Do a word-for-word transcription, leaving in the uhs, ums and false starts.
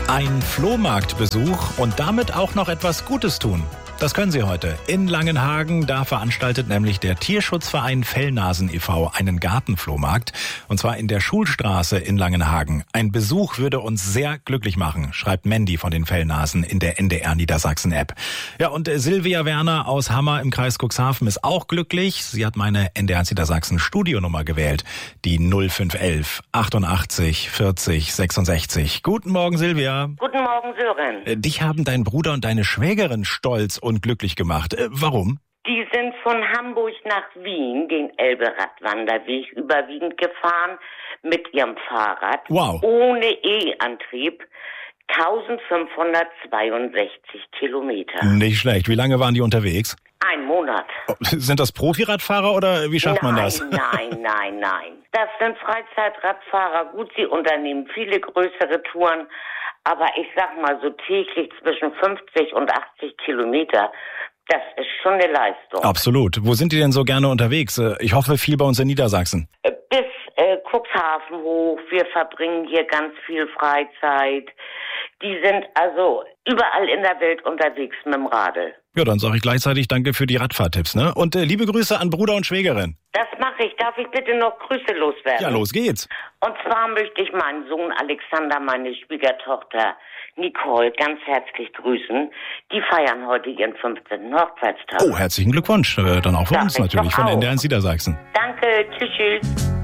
Ein Flohmarktbesuch und damit auch noch etwas Gutes tun. Das können Sie heute in Langenhagen. Da veranstaltet nämlich der Tierschutzverein Fellnasen e V einen Gartenflohmarkt. Und zwar in der Schulstraße in Langenhagen. Ein Besuch würde uns sehr glücklich machen, schreibt Mandy von den Fellnasen in der N D R Niedersachsen-App. Ja, und Silvia Werner aus Hammer im Kreis Cuxhaven ist auch glücklich. Sie hat meine N D R Niedersachsen Studionummer gewählt. Die null fünf elf achtundachtzig vierzig sechsundsechzig. Guten Morgen, Silvia. Guten Morgen, Sören. Dich haben dein Bruder und deine Schwägerin stolz und glücklich gemacht. Äh, warum? Die sind von Hamburg nach Wien den Elbe-Radwanderweg überwiegend gefahren mit ihrem Fahrrad. Wow. Ohne E-Antrieb. eintausendfünfhundertzweiundsechzig Kilometer. Nicht schlecht. Wie lange waren die unterwegs? Ein Monat. Sind das Profiradfahrer oder wie schafft nein, man das? Nein, nein, nein. Das sind Freizeitradfahrer. Gut, sie unternehmen viele größere Touren. Aber ich sag mal so täglich zwischen fünfzig und achtzig Kilometer, das ist schon eine Leistung. Absolut. Wo sind die denn so gerne unterwegs? Ich hoffe viel bei uns in Niedersachsen. Bis äh, Cuxhaven hoch. Wir verbringen hier ganz viel Freizeit. Die sind also überall in der Welt unterwegs mit dem Radl. Ja, dann sage ich gleichzeitig danke für die Radfahrtipps, ne? Und äh, liebe Grüße an Bruder und Schwägerin. Das mache ich. Darf ich bitte noch Grüße loswerden? Ja, los geht's. Und zwar möchte ich meinen Sohn Alexander, meine Schwiegertochter Nicole ganz herzlich grüßen. Die feiern heute ihren fünfzehnten Hochzeitstag. Oh, herzlichen Glückwunsch. Äh, dann auch für Darf uns ich natürlich doch von auch. N D R Niedersachsen. Danke. Tschüss, tschüss.